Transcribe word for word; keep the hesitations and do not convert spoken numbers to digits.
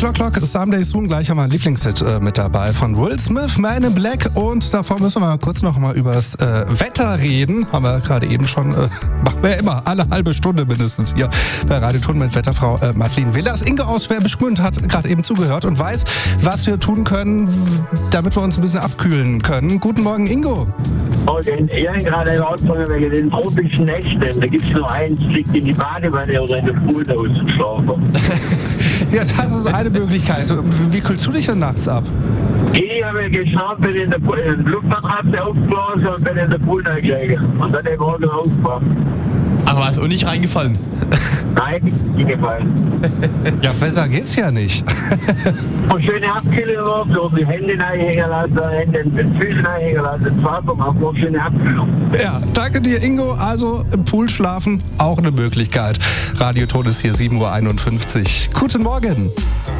Clock Clock, Someday Soon, gleich haben wir ein Lieblingshit äh, mit dabei von Will Smith, Man in Black. Und davor müssen wir mal kurz noch mal über das äh, Wetter reden. Haben wir gerade eben schon, äh, machen wir ja immer, alle halbe Stunde mindestens hier bei Radio Thun mit Wetterfrau äh, Madeleine Willers. Inge aus Schwäbisch Gmünd hat gerade eben zugehört und weiß, was wir tun können, damit wir uns ein bisschen abkühlen können. Guten Morgen, Ingo. Okay, ich habe gerade rausgefunden, wegen den tropischen Nächten. Da gibt es nur eins, liegt in die Badewanne oder in der Pool auszuschlafen. Ja, das ist eine Möglichkeit. Wie kühlst du dich denn nachts ab? Ich habe geschaut, bin in der Luftmatratze aufgeblasen und bin in der Pool gelegen. Und dann den Morgen aufgewacht. Aber ist auch nicht reingefallen? Nein, nicht gefallen. Ja, besser geht's ja nicht. Und schöne Abkühlung drauf, so die Hände reinhängen lassen, Hände den Füßen reinhängen lassen, das Wasser macht noch schöne Abkühlung. Ja, danke dir, Ingo. Also im Pool schlafen, auch eine Möglichkeit. Radio Thun ist hier sieben Uhr einundfünfzig. Guten Morgen.